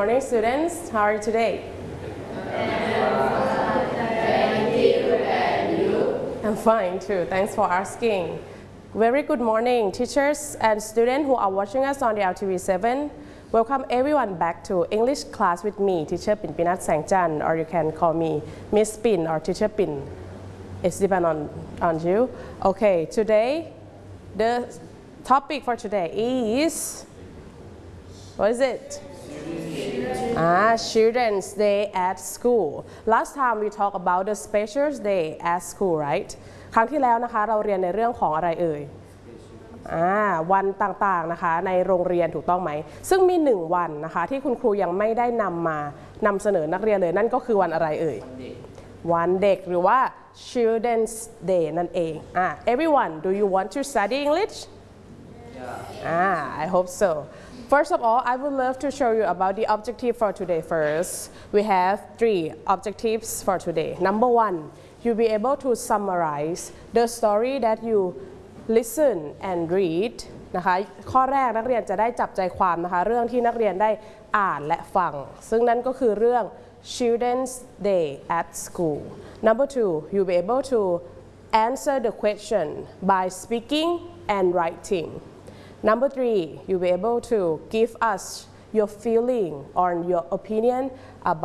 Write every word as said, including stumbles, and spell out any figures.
morning, students. How are you today? I'm fine too. Thanks for asking. Very good morning, teachers and students who are watching us on the L T V seven. Welcome everyone back to English class with me, Teacher Pin Pinat Sangchan, or you can call me Miss Pin or Teacher Pin. It's depend on, on you. Okay, today, the topic for today is, what is it? Ah, Children's Day at School. Last time we talked about the Special Day at School, right? ครั้งที่แล้วนะคะเราเรียนในเรื่องของอะไรเอ่ยอ่าวันต่างๆนะคะในโรงเรียนถูกต้องไหมซึ่งมีหนึ่งวันนะคะที่คุณครูยังไม่ได้นำมานำเสนอนักเรียนเลยนั่นก็คือวันอะไรเอ่ยวันเด็กหรือว่า Children's Day นั่นเองอ่า Everyone do you want to study English? Yeah. Ah, I hope so. First of all, I would love to show you about the objective for today first. We have three objectives for today. Number one, you'll be able to summarize the story that you listen and read นะคะข้อแรกนักเรียนจะได้จับใจความนะคะเรื่องที่นักเรียนได้อ่านและฟังซึ่งนั่นก็คือเรื่อง Children's Day at School. Number two, you'll be able to answer the question by speaking and writing.Number three, you'll be able to give us your feeling or your opinion about